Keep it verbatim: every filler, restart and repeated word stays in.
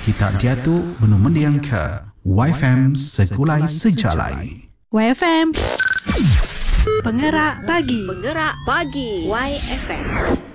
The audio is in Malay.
Kita diatuk benu mendiang ke Y F M Sekulai Sejalai. Y F M Penggerak Pagi. Penggerak Pagi Y F M.